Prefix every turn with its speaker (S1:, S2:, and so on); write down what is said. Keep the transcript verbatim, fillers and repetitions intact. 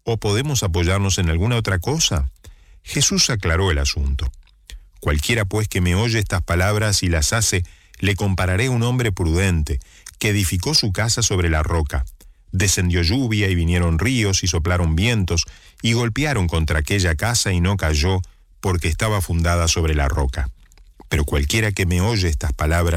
S1: ¿O podemos apoyarnos en alguna otra cosa? Jesús aclaró el asunto. Cualquiera pues que me oye estas palabras y las hace, le compararé a un hombre prudente, que edificó su casa sobre la roca. Descendió lluvia y vinieron ríos y soplaron vientos y golpearon contra aquella casa y no cayó, porque estaba fundada sobre la roca. Pero cualquiera que me oye estas palabras